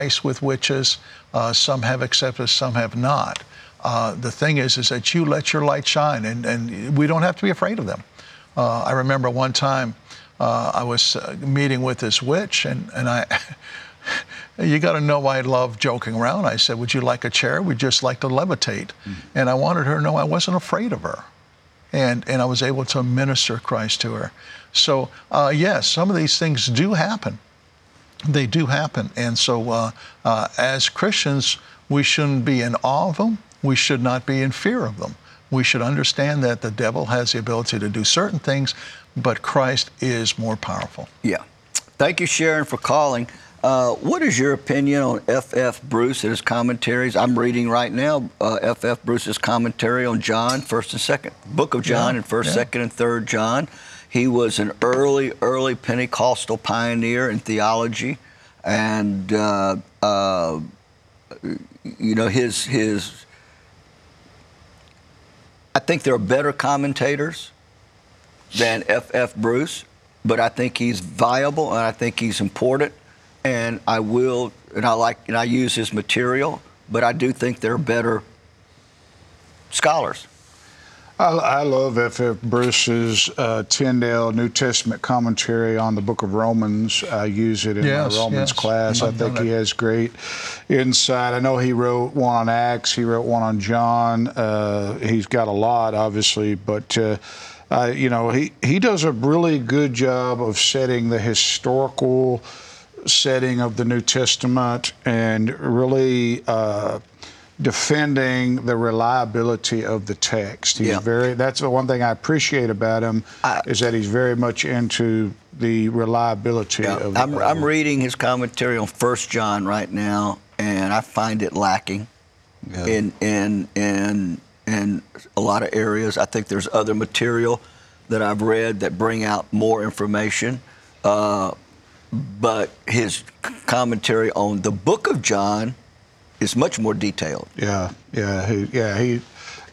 Christ with witches. Some have accepted, some have not. The thing is that you let your light shine, and we don't have to be afraid of them. I remember one time I was meeting with this witch, and I, you got to know I love joking around. I said, would you like a chair? We'd just like to levitate. Mm-hmm. And I wanted her to know I wasn't afraid of her. And I was able to minister Christ to her. So, yes, some of these things do happen. They do happen. And so as Christians, we shouldn't be in awe of them. We should not be in fear of them. We should understand that the devil has the ability to do certain things, but Christ is more powerful. Yeah. Thank you, Sharon, for calling. What is your opinion on F.F. Bruce and his commentaries? I'm reading right now F.F. Bruce's commentary on John, 1st and 2nd, Book of John, and 1st, 2nd, and 3rd John. He was an early Pentecostal pioneer in theology, and his. I think there are better commentators than F.F. Bruce, but I think he's viable and I think he's important. And I use his material, but I do think there are better scholars. I love F.F. Bruce's Tyndale New Testament commentary on the book of Romans. I use it in my Romans class. I think he has great insight. I know he wrote one on Acts. He wrote one on John. He's got a lot, obviously, but he does a really good job of setting the historical setting of the New Testament and really defending the reliability of the text. That's the one thing I appreciate about him, is that he's very much into the reliability of the Bible. I'm reading his commentary on 1st John right now, and I find it lacking in a lot of areas. I think there's other material that I've read that bring out more information. But his commentary on the book of John is much more detailed. The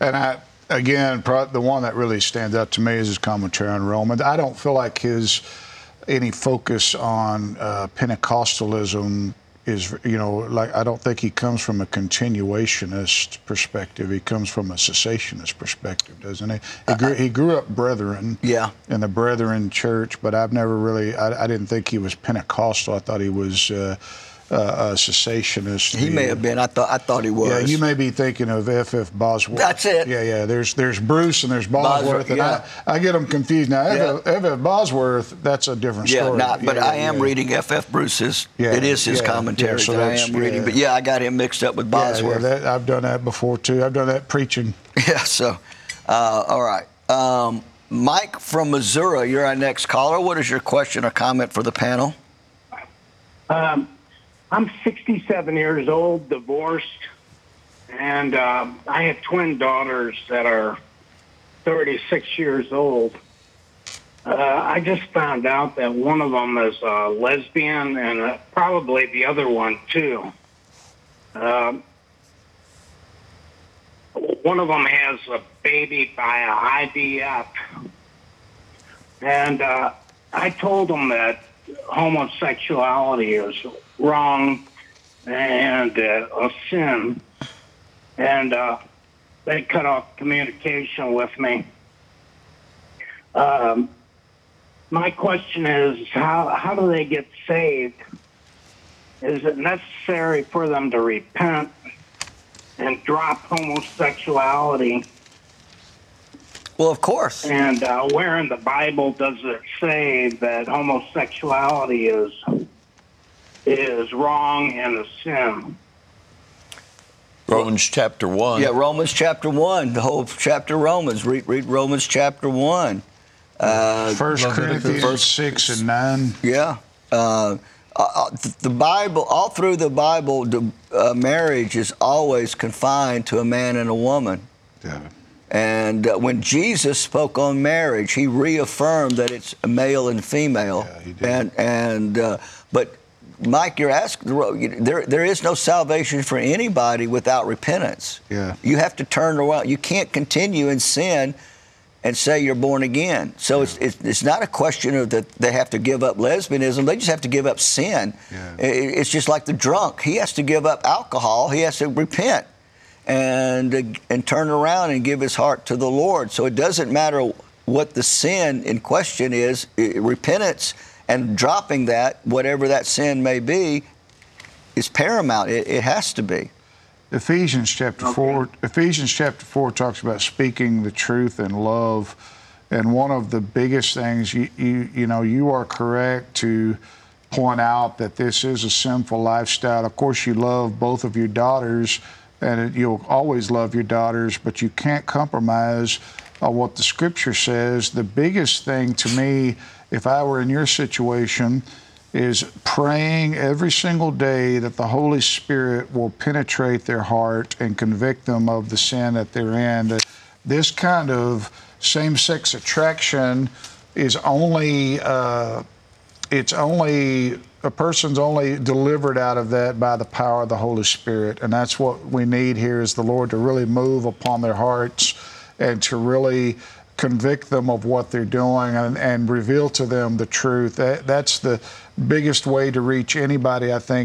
one that really stands out to me is his commentary on Romans. I don't feel like any focus on Pentecostalism is, I don't think he comes from a continuationist perspective. He comes from a cessationist perspective, doesn't he? He grew up Brethren in the Brethren church, but I've never really, I didn't think he was Pentecostal. I thought he was a cessationist. He may have been. I thought he was. Yeah, you may be thinking of F.F. Bosworth. That's it. Yeah. There's Bruce and there's Bosworth, and I get them confused now. F.F. Bosworth, that's a different story. But I am reading F.F. Bruce's. It is his commentary that I am reading. But I got him mixed up with Bosworth. I've done that before too. I've done that preaching. Yeah. So, all right. Mike from Missouri, you're our next caller. What is your question or comment for the panel? I'm 67 years old, divorced, and I have twin daughters that are 36 years old. I just found out that one of them is a lesbian and probably the other one, too. One of them has a baby by IVF. And I told them that homosexuality is wrong and a sin, and they cut off communication with me. My question is, how do they get saved? Is it necessary for them to repent and drop homosexuality? Well, of course. And where in the Bible does it say that homosexuality is wrong and a sin? Romans chapter 1. Yeah, Romans chapter 1, the whole chapter of Romans. Read Romans chapter 1. 1 Corinthians 6 and 9. Yeah. The Bible, all through the Bible, marriage is always confined to a man and a woman. Yeah. And when Jesus spoke on marriage, he reaffirmed that it's male and female. Yeah, he did. But Mike, you're asking, there is no salvation for anybody without repentance. Yeah. You have to turn around. You can't continue in sin and say you're born again. So it's not a question of that they have to give up lesbianism. They just have to give up sin. Yeah. It's just like the drunk. He has to give up alcohol. He has to repent and turn around and give his heart to the Lord. So it doesn't matter what the sin in question is. Repentance and dropping that, whatever that sin may be, is paramount. It has to be. Ephesians chapter 4 talks about speaking the truth in love, and one of the biggest things you are correct to point out that this is a sinful lifestyle. Of course, you love both of your daughters, and you'll always love your daughters, but you can't compromise on what the Scripture says. The biggest thing to me, if I were in your situation, is praying every single day that the Holy Spirit will penetrate their heart and convict them of the sin that they're in. This kind of same-sex attraction is only, a person's only delivered out of that by the power of the Holy Spirit. And that's what we need here, is the Lord to really move upon their hearts and to really convict them of what they're doing and reveal to them the truth. That's the biggest way to reach anybody, I think,